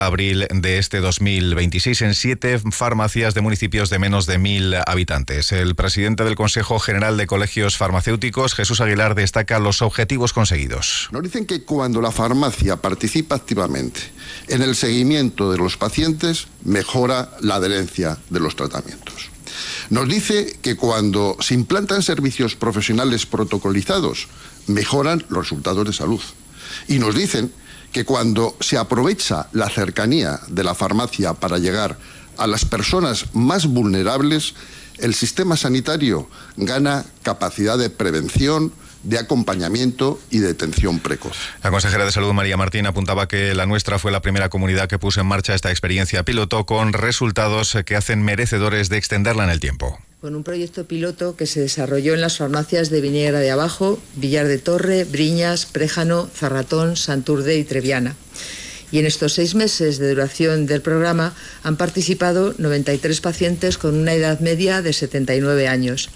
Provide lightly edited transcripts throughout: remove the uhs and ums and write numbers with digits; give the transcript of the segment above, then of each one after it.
abril de este 2026 en 7 farmacias de municipios de menos de 1.000 habitantes. El presidente del Consejo General de Colegios Farmacéuticos, Jesús Aguilar, destaca los objetivos conseguidos. Nos dicen que cuando la farmacia participa activamente en el seguimiento de los pacientes, mejora la adherencia de los tratamientos. Nos dice que cuando se implantan servicios profesionales protocolizados, mejoran los resultados de salud. Y nos dicen que cuando se aprovecha la cercanía de la farmacia para llegar a las personas más vulnerables, el sistema sanitario gana capacidad de prevención, de acompañamiento y de detención precoz. La consejera de Salud, María Martín, apuntaba que la nuestra fue la primera comunidad que puso en marcha esta experiencia piloto con resultados que hacen merecedores de extenderla en el tiempo. Con un proyecto piloto que se desarrolló en las farmacias de Viñegra de Abajo, Villar de Torre, Briñas, Préjano, Zarratón, Santurde y Treviana. Y en estos 6 meses de duración del programa han participado 93 pacientes con una edad media de 79 años.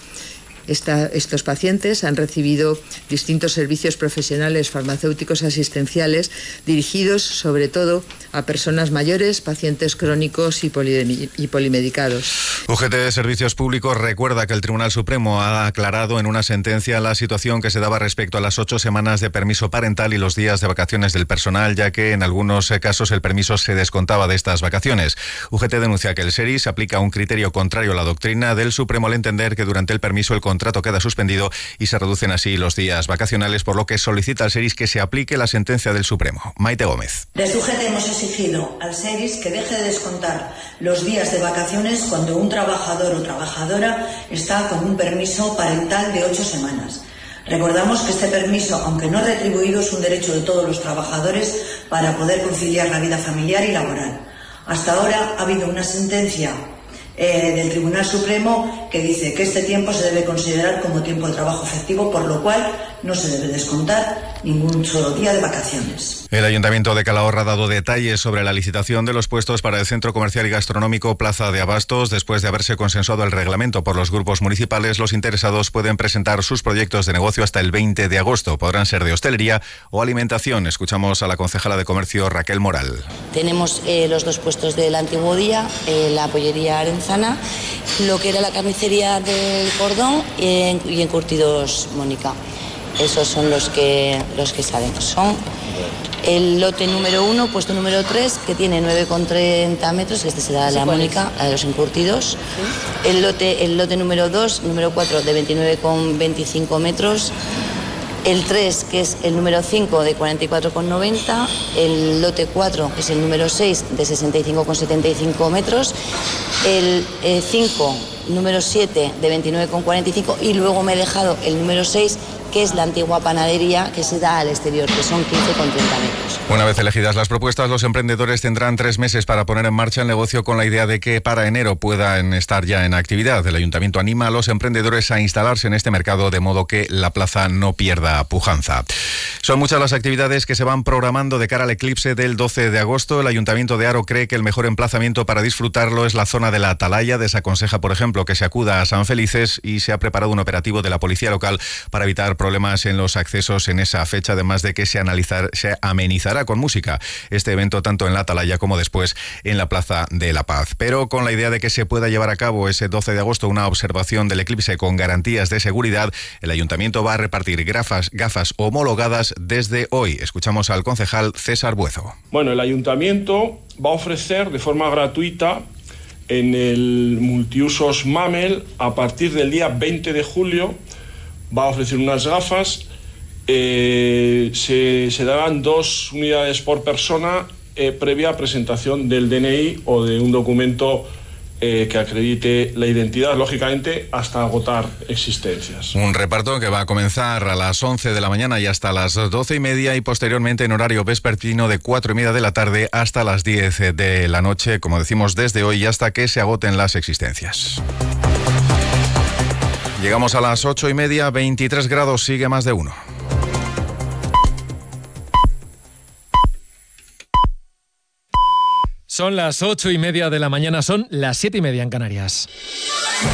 Estos pacientes han recibido distintos servicios profesionales farmacéuticos asistenciales dirigidos sobre todo a personas mayores, pacientes crónicos y polimedicados. UGT de Servicios Públicos recuerda que el Tribunal Supremo ha aclarado en una sentencia la situación que se daba respecto a las 8 semanas de permiso parental y los días de vacaciones del personal, ya que en algunos casos el permiso se descontaba de estas vacaciones. UGT denuncia que el SERIS aplica un criterio contrario a la doctrina del Supremo al entender que durante el permiso el contrato queda suspendido y se reducen así los días vacacionales, por lo que solicita al SERIS que se aplique la sentencia del Supremo. Maite Gómez. Desde UGT hemos exigido al SERIS que deje de descontar los días de vacaciones cuando un trabajador o trabajadora está con un permiso parental de 8 semanas. Recordamos que este permiso, aunque no retribuido, es un derecho de todos los trabajadores para poder conciliar la vida familiar y laboral. Hasta ahora ha habido una sentencia del Tribunal Supremo que dice que este tiempo se debe considerar como tiempo de trabajo efectivo, por lo cual no se debe descontar ningún solo día de vacaciones. El Ayuntamiento de Calahorra ha dado detalles sobre la licitación de los puestos para el Centro Comercial y Gastronómico Plaza de Abastos. Después de haberse consensuado el reglamento por los grupos municipales, los interesados pueden presentar sus proyectos de negocio hasta el 20 de agosto. Podrán ser de hostelería o alimentación. Escuchamos a la concejala de Comercio, Raquel Moral. Tenemos los 2 puestos del Antiguo Día, la pollería Arenzana, lo que era la carnicería del Cordón y encurtidos Mónica. Esos son los que salen. Son el lote número 1, puesto número 3, que tiene 9,30 metros, que este será la Mónica, la de los encurtidos. ¿Sí? El lote número 2, número 4, de 29,25 metros. El 3, que es el número 5, de 44,90. El lote 4, que es el número 6, de 65,75 metros. El 5, número 7, de 29,45. Y luego me he dejado el número 6, que es la antigua panadería que se da al exterior, que son 15,30 metros. Una vez elegidas las propuestas, los emprendedores tendrán 3 meses para poner en marcha el negocio con la idea de que para enero puedan estar ya en actividad. El Ayuntamiento anima a los emprendedores a instalarse en este mercado de modo que la plaza no pierda pujanza. Son muchas las actividades que se van programando de cara al eclipse del 12 de agosto. El Ayuntamiento de Haro cree que el mejor emplazamiento para disfrutarlo es la zona de la Atalaya. Desaconseja, por ejemplo, que se acuda a San Felices y se ha preparado un operativo de la policía local para evitar problemas en los accesos en esa fecha, además de que se amenizará con música este evento tanto en la Atalaya como después en la Plaza de la Paz. Pero con la idea de que se pueda llevar a cabo ese 12 de agosto una observación del eclipse con garantías de seguridad, el Ayuntamiento va a repartir gafas homologadas desde hoy. Escuchamos al concejal César Buezo. Bueno, el Ayuntamiento va a ofrecer de forma gratuita en el multiusos Mamel, a partir del día 20 de julio, va a ofrecer unas gafas. Se darán 2 unidades por persona previa presentación del DNI o de un documento que acredite la identidad, lógicamente, hasta agotar existencias. Un reparto que va a comenzar a las 11 de la mañana y hasta las 12:30 y posteriormente en horario vespertino de 4:30 de la tarde hasta las 10 de la noche, como decimos, desde hoy hasta que se agoten las existencias. Llegamos a las 8:30, 23 grados, sigue más de 1. Son las 8:30 de la mañana, son las 7:30 en Canarias.